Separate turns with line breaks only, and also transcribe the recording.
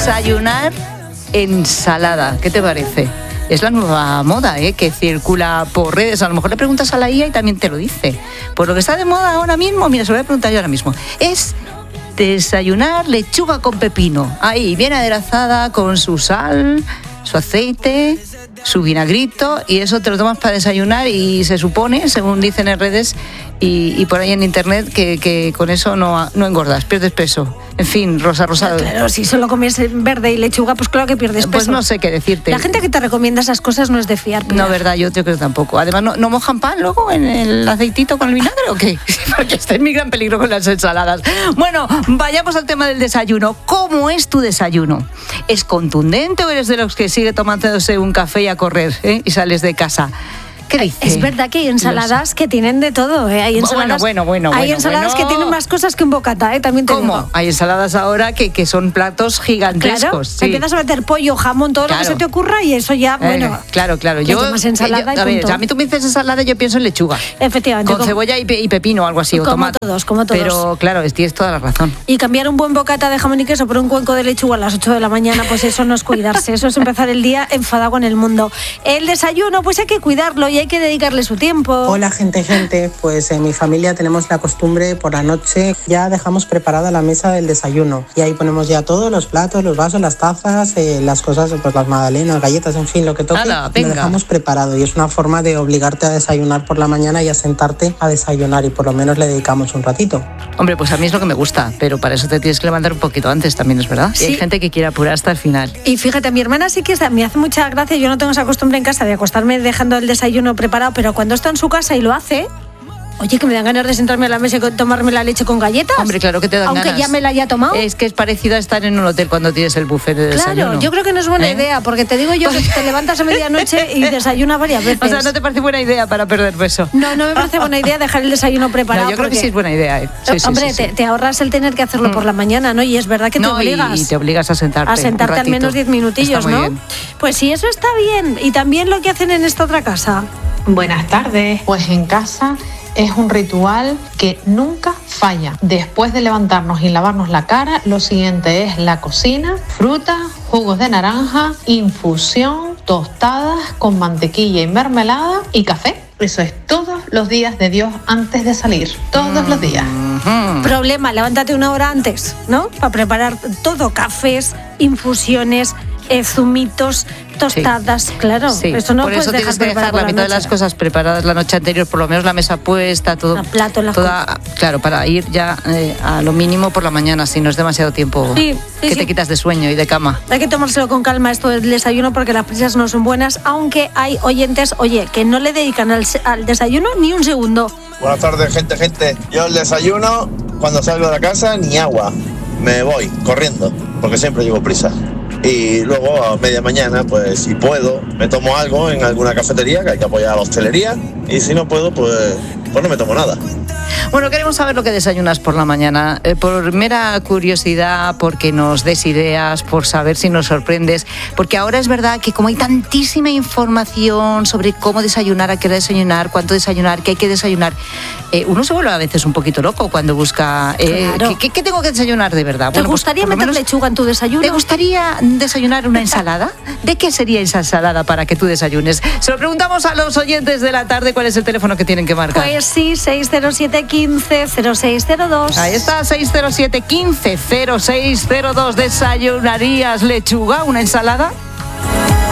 Desayunar ensalada. ¿Qué te parece? Es la nueva moda, que circula por redes. A lo mejor le preguntas a la IA y también te lo dice. Pues lo que está de moda ahora mismo, mira, se lo voy a preguntar yo ahora mismo, es desayunar lechuga con pepino. Ahí, bien aderezada con su sal, su aceite, su vinagrito, y eso te lo tomas para desayunar y se supone, según dicen en redes y por ahí en internet, que con eso no engordas, pierdes peso. En fin, Rosa Rosado.
Claro, si solo comes verde y lechuga, pues claro que pierdes peso.
Pues no sé qué decirte.
La gente que te recomienda esas cosas no es de fiar.
No, verdad, yo creo que tampoco. Además, ¿no mojan pan luego en el aceitito con el vinagre o qué? Porque está en mi gran peligro con las ensaladas. Bueno, vayamos al tema del desayuno. ¿Cómo es tu desayuno? ¿Es contundente o eres de los que sigue tomándose un café y a correr y sales de casa? ¿Qué dice?
Es verdad que hay ensaladas que tienen de todo, Hay ensaladas, hay ensaladas que tienen más cosas que un bocata, también te
¿Cómo?
digo.
Hay ensaladas ahora que son platos gigantescos.
Claro,
sí.
Empiezas a meter pollo, jamón, todo lo que se te ocurra y eso ya, bueno.
Claro.
Yo más ensalada y punto.
A mí tú me dices ensalada, yo pienso en lechuga.
Efectivamente.
Con cebolla y pepino o algo así, o tomate.
Como todos.
Pero claro, tienes toda la razón.
Y cambiar un buen bocata de jamón y queso por un cuenco de lechuga a las 8 de la mañana, pues eso no es cuidarse, eso es empezar el día enfadado con el mundo. El desayuno, pues hay que cuidarlo y hay que dedicarle su tiempo.
Hola gente, pues en mi familia tenemos la costumbre por la noche ya dejamos preparada la mesa del desayuno y ahí ponemos ya todos los platos, los vasos, las tazas, las cosas, pues las magdalenas, galletas, en fin, lo que toque, lo dejamos preparado y es una forma de obligarte a desayunar por la mañana y a sentarte a desayunar y por lo menos le dedicamos un ratito.
Hombre, pues a mí es lo que me gusta, pero para eso te tienes que levantar un poquito antes también, es verdad. Sí. Y hay gente que quiere apurar hasta el final.
Y fíjate, mi hermana sí que me hace mucha gracia, yo no tengo esa costumbre en casa de acostarme dejando el desayuno preparado, pero cuando está en su casa y lo hace, oye, que me dan ganas de sentarme a la mesa y tomarme la leche con galletas.
Hombre, claro que te dan ganas.
Aunque ya me la haya tomado.
Es que es parecido a estar en un hotel cuando tienes el buffet de desayuno.
Claro, yo creo que no es buena idea, porque te digo yo que te levantas a medianoche y desayunas varias veces.
O sea, ¿no te parece buena idea para perder peso?
No me parece buena idea dejar el desayuno preparado.
No, yo creo que sí es buena idea. Sí,
hombre,
sí.
Te ahorras el tener que hacerlo por la mañana, ¿no? Y es verdad que te obligas.
Y te obligas a sentarte.
A sentarte al menos 10 minutillos, ¿no?
Bien.
Pues sí, eso está bien. Y también lo que hacen en esta otra casa.
Buenas tardes. Pues en casa es un ritual que nunca falla. Después de levantarnos y lavarnos la cara, lo siguiente es la cocina, fruta, jugos de naranja, infusión, tostadas con mantequilla y mermelada y café. Eso es todos los días de Dios antes de salir. Todos los días.
Problema, levántate una hora antes, ¿no? Para preparar todo, cafés, infusiones, zumitos, tostadas, claro.
Sí.
Eso no
por
puedes
eso tienes que dejar la mitad de las cosas preparadas la noche anterior, por lo menos la mesa puesta, todo.
El plato,
claro, para ir ya a lo mínimo por la mañana, si no es demasiado tiempo te quitas de sueño y de cama.
Hay que tomárselo con calma esto del desayuno porque las prisas no son buenas, aunque hay oyentes, que no le dedican al desayuno ni un segundo.
Buenas tardes, gente. Yo el desayuno, cuando salgo de la casa, ni agua. Me voy corriendo, porque siempre llevo prisa. Y luego a media mañana, pues si puedo, me tomo algo en alguna cafetería, que hay que apoyar a la hostelería. Y si no puedo, pues no me tomo nada.
Bueno, queremos saber lo que desayunas por la mañana, por mera curiosidad, porque nos des ideas, por saber si nos sorprendes, porque ahora es verdad que como hay tantísima información sobre cómo desayunar, a qué hora desayunar, cuánto desayunar, qué hay que desayunar, uno se vuelve a veces un poquito loco cuando busca
claro.
¿qué tengo que desayunar de verdad?
¿Te gustaría meter lechuga en tu desayuno?
¿Te gustaría desayunar una ensalada? ¿De qué sería esa ensalada para que tú desayunes? Se lo preguntamos a los oyentes de la tarde. ¿Cuál es el teléfono que tienen que marcar?
Pues sí, 607 15 0602.
Ahí está, 607 15 0602. ¿Desayunarías lechuga, una ensalada?